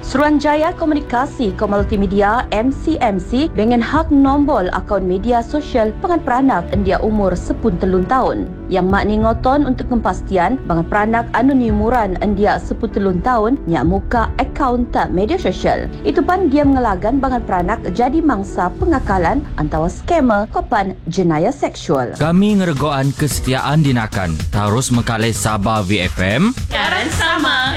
Suruhanjaya Komunikasi Multimedia MCMC dengan hak nombor akaun media sosial bangan peranak dia umur 13 tahun. Yang makni ngoton untuk kepastian bangan peranak anu ni umuran dia 10 tahun nyak muka akaun tak media sosial. Itu pan dia mengelagan bangan peranak jadi mangsa pengakalan antara skamer kopan jenayah seksual. Kami ngeregoan kesetiaan dinakan. Terus mengkalih Sabah VFM. Karan sama